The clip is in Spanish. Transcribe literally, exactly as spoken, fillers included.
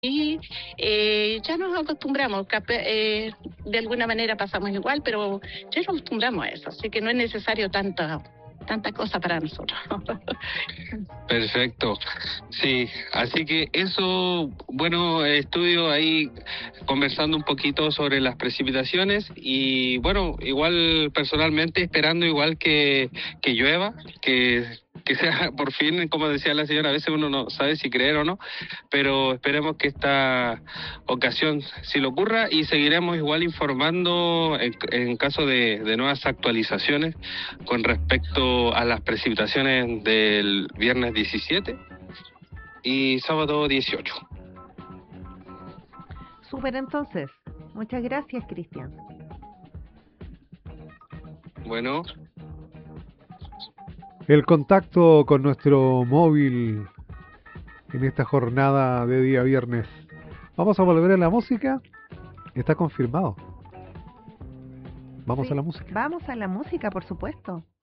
Y eh, ya nos acostumbramos, cap- eh, de alguna manera pasamos igual, pero ya nos acostumbramos a eso, así que no es necesario tanta, tanta cosa para nosotros. Perfecto, sí, así que eso, bueno, estudio ahí conversando un poquito sobre las precipitaciones y bueno, igual personalmente esperando igual que, que llueva, que, que sea por fin, como decía la señora, a veces uno no sabe si creer o no, pero esperemos que esta ocasión sí lo ocurra y seguiremos igual informando en, en caso de, de nuevas actualizaciones con respecto a las precipitaciones del viernes diecisiete y sábado dieciocho. Súper, entonces. Muchas gracias, Cristian. Bueno, El contacto con nuestro móvil en esta jornada de día viernes. Vamos a volver a la música. Está confirmado. Vamos Sí, a la música. Vamos a la música, por supuesto.